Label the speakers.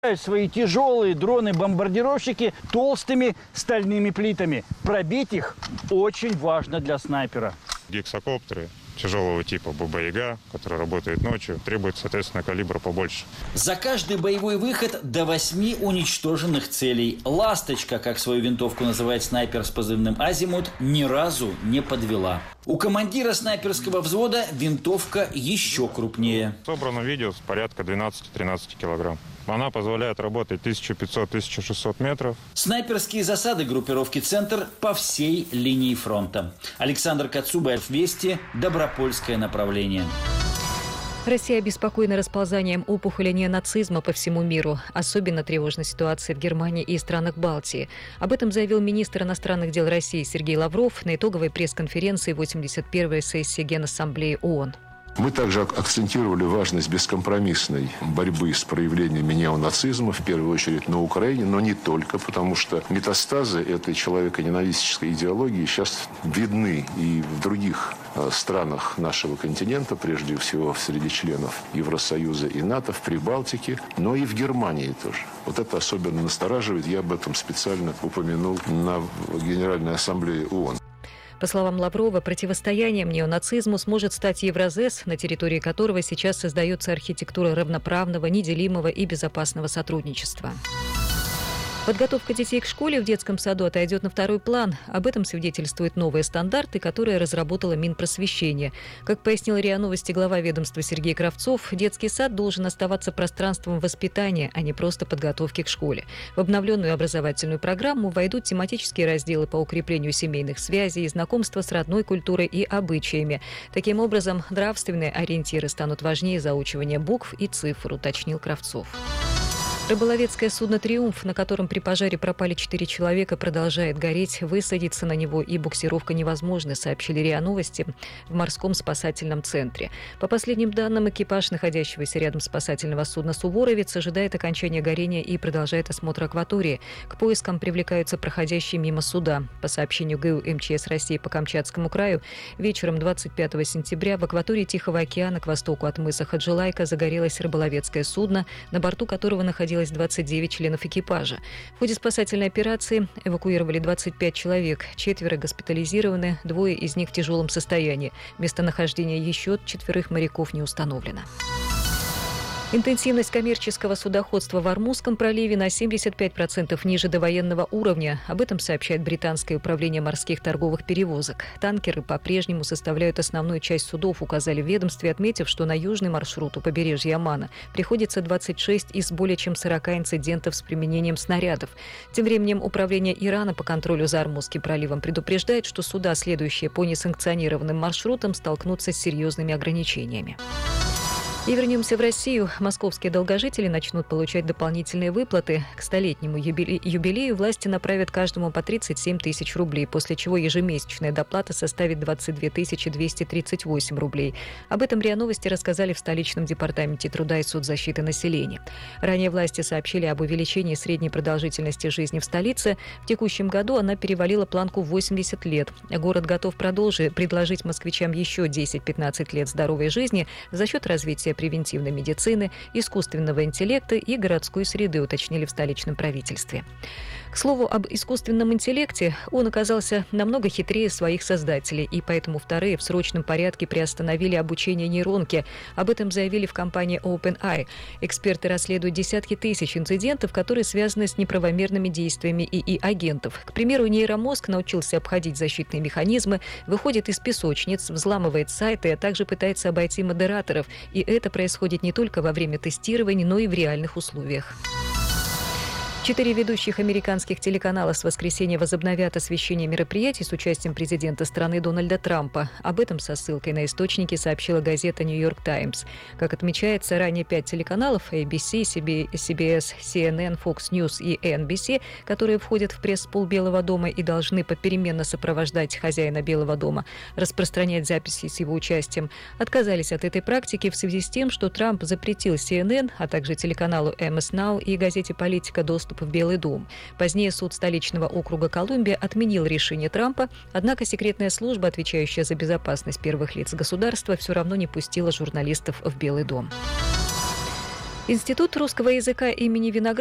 Speaker 1: Свои тяжелые дроны-бомбардировщики толстыми стальными плитами. Пробить их очень важно для снайпера.
Speaker 2: Гексакоптеры тяжелого типа ББ-Яга, который работает ночью, требует, соответственно, калибра побольше.
Speaker 3: За каждый боевой выход до 8 уничтоженных целей. «Ласточка», как свою винтовку называет снайпер с позывным «Азимут», ни разу не подвела. У командира снайперского взвода винтовка еще крупнее.
Speaker 2: Собрано видео порядка 12-13 килограмм. Она позволяет работать 1500-1600 метров.
Speaker 3: Снайперские засады группировки «Центр» по всей линии фронта. Александр Кацуба, Вести, Добропольское направление.
Speaker 4: Россия обеспокоена расползанием опухоли неонацизма по всему миру. Особенно тревожна ситуация в Германии и странах Балтии. Об этом заявил министр иностранных дел России Сергей Лавров на итоговой пресс-конференции 81-й сессии Генассамблеи ООН.
Speaker 5: Мы также акцентировали важность бескомпромиссной борьбы с проявлениями неонацизма, в первую очередь на Украине, но не только, потому что метастазы этой человеконенавистнической идеологии сейчас видны и в других странах нашего континента, прежде всего среди членов Евросоюза и НАТО, в Прибалтике, но и в Германии тоже. Вот это особенно настораживает, я об этом специально упомянул на Генеральной Ассамблее ООН.
Speaker 4: По словам Лаврова, противостоянием неонацизму сможет стать Евразес, на территории которого сейчас создается архитектура равноправного, неделимого и безопасного сотрудничества. Подготовка детей к школе в детском саду отойдет на второй план. Об этом свидетельствуют новые стандарты, которые разработала Минпросвещение. Как пояснил РИА Новости глава ведомства Сергей Кравцов, детский сад должен оставаться пространством воспитания, а не просто подготовки к школе. В обновленную образовательную программу войдут тематические разделы по укреплению семейных связей, знакомства с родной культурой и обычаями. Таким образом, нравственные ориентиры станут важнее заучивания букв и цифр, уточнил Кравцов. Рыболовецкое судно «Триумф», на котором при пожаре пропали 4 человека, продолжает гореть. Высадиться на него и буксировка невозможны, сообщили РИА Новости в морском спасательном центре. По последним данным, экипаж, находящегося рядом спасательного судна «Суворовец», ожидает окончания горения и продолжает осмотр акватории. К поискам привлекаются проходящие мимо суда. По сообщению ГУ МЧС России по Камчатскому краю, вечером 25 сентября в акватории Тихого океана к востоку от мыса Хаджилайка загорелось рыболовецкое судно, на борту которого находилось 29 членов экипажа. В ходе спасательной операции эвакуировали 25 человек. 4 госпитализированы, 2 из них в тяжелом состоянии. Местонахождение еще 4 моряков не установлено. Интенсивность коммерческого судоходства в Ормузском проливе на 75% ниже довоенного уровня. Об этом сообщает Британское управление морских торговых перевозок. Танкеры по-прежнему составляют основную часть судов, указали в ведомстве, отметив, что на южный маршрут у побережья Омана приходится 26 из более чем 40 инцидентов с применением снарядов. Тем временем управление Ирана по контролю за Ормузским проливом предупреждает, что суда, следующие по несанкционированным маршрутам, столкнутся с серьезными ограничениями. И вернемся в Россию. Московские долгожители начнут получать дополнительные выплаты. К столетнему юбилею власти направят каждому по 37 тысяч рублей, после чего ежемесячная доплата составит 22 238 рублей. Об этом РИА Новости рассказали в столичном департаменте труда и соцзащиты населения. Ранее власти сообщили об увеличении средней продолжительности жизни в столице. В текущем году она перевалила планку в 80 лет. Город готов предложить москвичам еще 10-15 лет здоровой жизни за счет развития превентивной медицины, искусственного интеллекта и городской среды, уточнили в столичном правительстве. К слову, об искусственном интеллекте он оказался намного хитрее своих создателей, и поэтому вторые в срочном порядке приостановили обучение нейронки. Об этом заявили в компании OpenAI. Эксперты расследуют десятки тысяч инцидентов, которые связаны с неправомерными действиями ИИ-агентов. К примеру, нейромозг научился обходить защитные механизмы, выходит из песочниц, взламывает сайты, а также пытается обойти модераторов. И это происходит не только во время тестирования, но и в реальных условиях. 4 ведущих американских телеканала с воскресенья возобновят освещение мероприятий с участием президента страны Дональда Трампа. Об этом со ссылкой на источники сообщила газета «Нью-Йорк Таймс». Как отмечается, ранее 5 телеканалов ABC, CBS, CNN, Fox News и NBC, которые входят в пресс-пул Белого дома и должны попеременно сопровождать хозяина Белого дома, распространять записи с его участием, отказались от этой практики в связи с тем, что Трамп запретил CNN, а также телеканалу MS Now и газете «Политика» доступ в Белый дом. Позднее суд столичного округа Колумбия отменил решение Трампа, однако секретная служба, отвечающая за безопасность первых лиц государства, все равно не пустила журналистов в Белый дом. Институт русского языка имени Виноградова